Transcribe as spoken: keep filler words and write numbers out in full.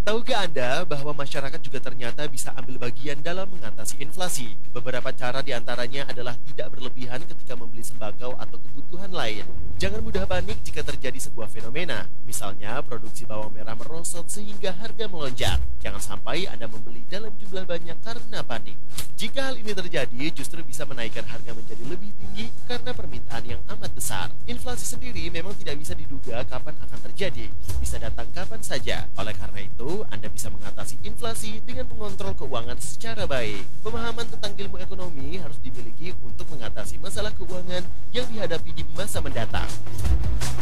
Tahukah Anda bahwa masyarakat juga ternyata bisa ambil bagian dalam mengatasi inflasi? Beberapa cara diantaranya adalah tidak berlebihan ketika membeli sembako atau kebutuhan lain. Jangan mudah panik jika terjadi sebuah fenomena, misalnya produksi bawang merah merosot sehingga harga melonjak. Jangan sampai Anda membeli dalam jumlah banyak karena panik. Jika hal ini terjadi, justru bisa menaikkan harga menjadi lebih tinggi karena permintaan yang amat besar. Inflasi sendiri memang tidak bisa diduga kapan akan terjadi, bisa datang kapan saja. Oleh karena itu, Anda bisa mengatasi inflasi dengan mengontrol keuangan secara baik. Pemahaman tentang ilmu ekonomi harus dimiliki untuk mengatasi masalah keuangan yang dihadapi di masa mendatang.